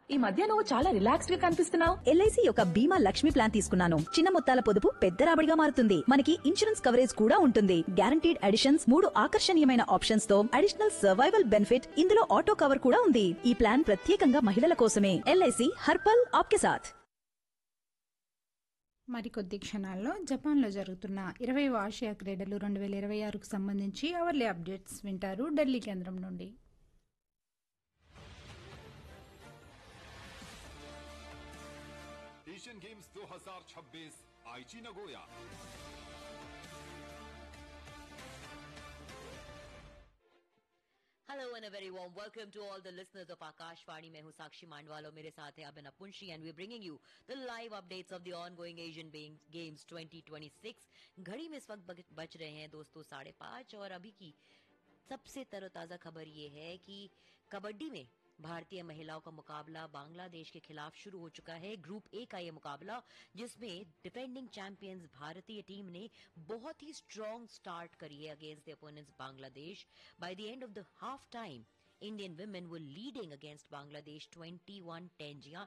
ఈ మధ్య నువ్వు చాలా రిలాక్స్డ్ గా కనిపిస్తున్నావు. ఎల్ఐసి యొక్క బీమా లక్ష్మి ప్లాన్ తీసుకున్నాను. చిన్న మొత్తాల పొదుపు పెద్ద రాబడిగా మారుతుంది. మనకి ఇన్సూరెన్స్ కవరేజ్ కూడా ఉంటుంది. గ్యారంటీడ్ అడిషన్స్, 3 ఆకర్షణీయమైన ఆప్షన్స్ తో అడిషనల్ సర్వైవల్ బెనిఫిట్, ఇందులో ఆటో కవర్ కూడా ఉంది. ఈ ప్లాన్ ప్రత్యేకంగా మహిళల కోసమే. ఎల్ఐసి హర్పల్ ఆప్కే సాథ్. మరికొద్ది క్షణాల్లో జపాన్లో జరుగుతున్న 20వ ఆసియా క్రీడలు 2026కు సంబంధించి అవర్లీ అప్డేట్స్ వింటారు ఢిల్లీ కేంద్రం నుండి. एशियन गेम्स 2026 आईची Nagoya. Hello and a very warm welcome to all the listeners of Akashvani. मैं हूँ साक्षी मांडवाल और मेरे साथ है अभिनव Punshi and we're bringing you the live updates of the ongoing Asian Games 2026. घड़ी में इस वक्त बच रहे हैं दोस्तों 5:30 और अभी की सबसे तरोताजा खबर ये है कि कबड्डी में भारतीय महिलाओं का मुकाबला बांग्लादेश के खिलाफ शुरू हो चुका है। ग्रुप ए का ये मुकाबला जिसमें डिफेंडिंग चैंपियंस भारतीय टीम ने बहुत ही स्ट्रॉन्ग स्टार्ट करी है against the opponents Bangladesh. By the end of the half time Indian women were leading against Bangladesh 21-10. जी हाँ,